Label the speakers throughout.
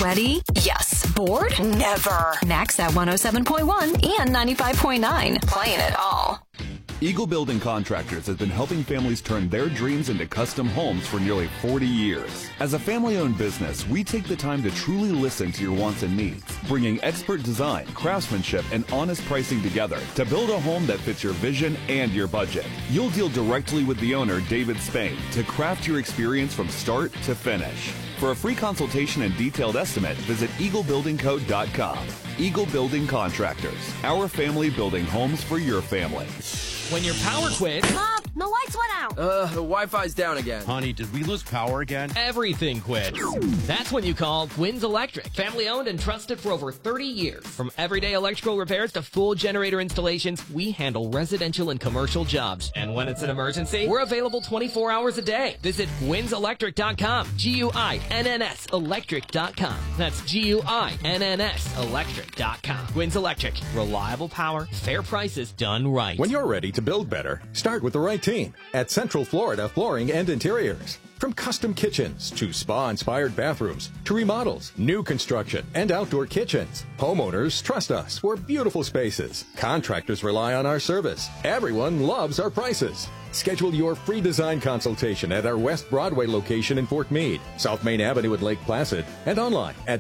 Speaker 1: Sweaty? Yes. Bored? Never. Max at 107.1 and 95.9. Playing it all.
Speaker 2: Eagle Building Contractors has been helping families turn their dreams into custom homes for nearly 40 years. As a family-owned business, we take the time to truly listen to your wants and needs, bringing expert design, craftsmanship, and honest pricing together to build a home that fits your vision and your budget. You'll deal directly with the owner, David Spain, to craft your experience from start to finish. For a free consultation and detailed estimate, visit EagleBuildingCo.com. Eagle Building Contractors, our family building homes for your family.
Speaker 3: When your power quits...
Speaker 4: Mom, the lights went out.
Speaker 5: The Wi-Fi's down again.
Speaker 6: Honey, did we lose power again?
Speaker 3: Everything quits. That's when you call Gwyn's Electric. Family owned and trusted for over 30 years. From everyday electrical repairs to full generator installations, we handle residential and commercial jobs. And when it's an emergency, we're available 24 hours a day. Visit Gwyn'sElectric.com. G-U-I-N-N-S Electric.com. That's G-U-I-N-N-S Electric.com. Gwyn's Electric. Reliable power, fair prices, done right.
Speaker 7: When you're ready to build better, start with the right team at Central Florida Flooring and Interiors. From custom kitchens to spa-inspired bathrooms to remodels, new construction, and outdoor kitchens, homeowners trust us for beautiful spaces. Contractors rely on our service. Everyone loves our prices. Schedule your free design consultation at our West Broadway location in Fort Meade, South Main Avenue at Lake Placid, and online at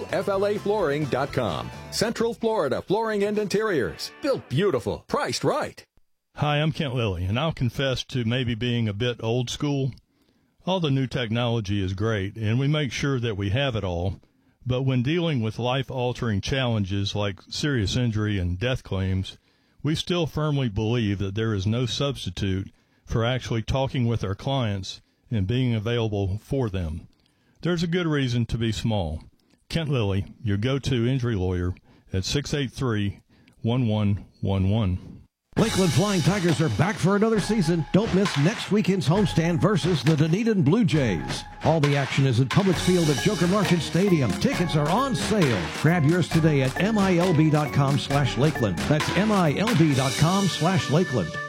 Speaker 7: centralflaflooring.com. Central Florida Flooring and Interiors. Built beautiful, priced right.
Speaker 8: Hi, I'm Kent Lilly, and I'll confess to maybe being a bit old school. All the new technology is great, and we make sure that we have it all. But when dealing with life-altering challenges like serious injury and death claims, we still firmly believe that there is no substitute for actually talking with our clients and being available for them. There's a good reason to be small. Kent Lilly, your go-to injury lawyer, at 683-1111.
Speaker 9: Lakeland Flying Tigers are back for another season. Don't miss next weekend's homestand versus the Dunedin Blue Jays. All the action is at Publix Field at Joker Marchant Stadium. Tickets are on sale. Grab yours today at MILB.com/Lakeland. That's MILB.com/Lakeland.